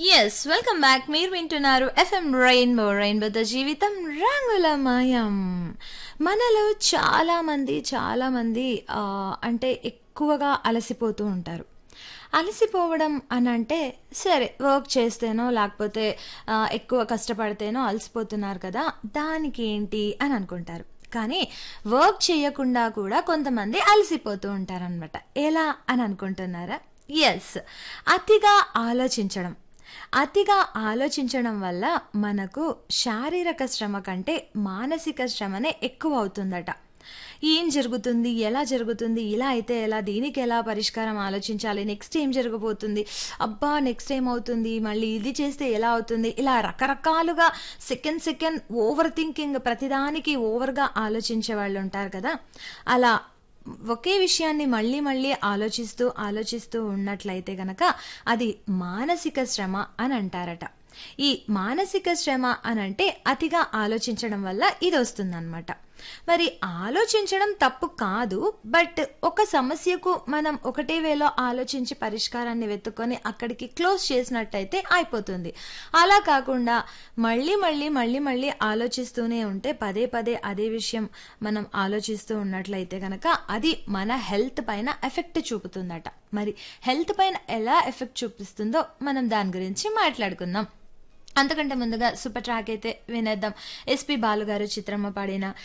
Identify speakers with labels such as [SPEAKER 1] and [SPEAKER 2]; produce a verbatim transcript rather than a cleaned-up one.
[SPEAKER 1] Yes welcome back. మీరు వింటున్నారు FM rainbow రెయిన్బోతో జీవితం రంగులమయం. మనలో చాలా మంది చాలా మంది ఆ, అంటే ఎక్కువగా అలసిపోతూ ఉంటారు. అలసిపోవడం అని అంటే సరే వర్క్ చేస్తేనో లేకపోతే ఆ, ఎక్కువ కష్టపడితేనో అలసిపోతున్నారు కదా, దానికి ఏంటి అని అనుకుంటారు. కానీ వర్క్ చేయకుండా కూడా కొంతమంది అలసిపోతూ ఉంటారనమాట. ఎలా అని అనుకుంటున్నారా? ఎస్, అతిగా ఆలోచించడం. అతిగా ఆలోచించడం వల్ల మనకు శారీరక శ్రమ కంటే మానసిక శ్రమనే ఎక్కువ అవుతుందట. ఏం జరుగుతుంది, ఎలా జరుగుతుంది, ఇలా అయితే ఎలా, దీనికి ఎలా పరిష్కారం ఆలోచించాలి, నెక్స్ట్ ఏం జరగబోతుంది, అబ్బా నెక్స్ట్ ఏమవుతుంది, మళ్ళీ ఇది చేస్తే ఎలా అవుతుంది, ఇలా రకరకాలుగా సెకండ్ సెకండ్ ఓవర్ థింకింగ్, ప్రతిదానికి ఓవర్గా ఆలోచించే వాళ్ళు ఉంటారు కదా. అలా ఒకే విషయాన్ని మళ్ళీ మళ్ళీ ఆలోచిస్తూ ఆలోచిస్తూ ఉన్నట్లయితే గనక అది మానసిక శ్రమ అని అంటారట. ఈ మానసిక శ్రమ అని అంటే అతిగా ఆలోచించడం వల్ల ఇది వస్తుందన్నమాట. మరి ఆలోచించడం తప్పు కాదు, బట్ ఒక సమస్యకు మనం ఒకటే వేలో ఆలోచించి పరిష్కారాన్ని వెతుక్కొని అక్కడికి క్లోజ్ చేసినట్టయితే అయిపోతుంది. అలా కాకుండా మళ్ళీ మళ్ళీ మళ్ళీ మళ్ళీ ఆలోచిస్తూనే ఉంటే, పదే పదే అదే విషయం మనం ఆలోచిస్తూ ఉన్నట్లయితే కనుక అది మన హెల్త్ పైన ఎఫెక్ట్ చూపుతుందట. మరి హెల్త్ పైన ఎలా ఎఫెక్ట్ చూపిస్తుందో మనం దాని గురించి మాట్లాడుకుందాం. అంతకంటే ముందుగా సూపర్ ట్రాక్ అయితే వినేద్దాం. ఎస్పి బాలు గారు, చిత్రమ్మ పాడిన